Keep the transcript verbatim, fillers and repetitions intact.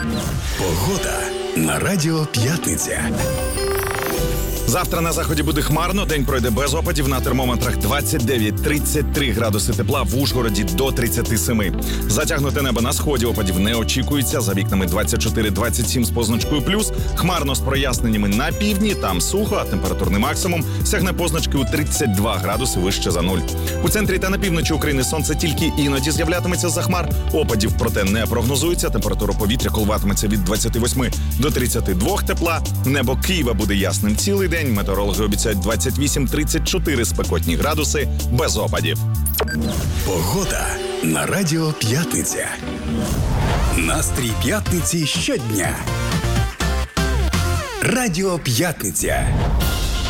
Погода на Радіо П'ятниця. Завтра на заході буде хмарно, день пройде без опадів, на термометрах двадцять дев'ять - тридцять три градуси тепла, в Ужгороді до тридцять сім. Затягнуте небо на сході, опадів не очікується, за вікнами двадцять чотири - двадцять сім з позначкою плюс, хмарно з проясненнями на півдні, там сухо, а температурний максимум сягне позначки у тридцять два градуси вище за нуль. У центрі та на півночі України сонце тільки іноді з'являтиметься за хмар, опадів проте не прогнозується, температура повітря коливатиметься від двадцяти восьми до тридцяти двох тепла, небо Києва буде ясним цілий день. Метеорологи обіцяють двадцять вісім - тридцять чотири спекотні градуси без опадів. Погода на Радіо П'ятниця. Настрій п'ятниці щодня. Радіо П'ятниця.